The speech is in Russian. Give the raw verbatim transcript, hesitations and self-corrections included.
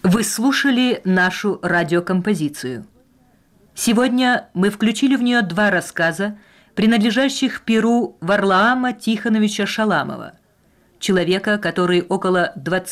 Вы слушали нашу радиокомпозицию. Сегодня мы включили в нее два рассказа, принадлежащих перу Варлаама Тихоновича Шаламова, человека, который около двадцати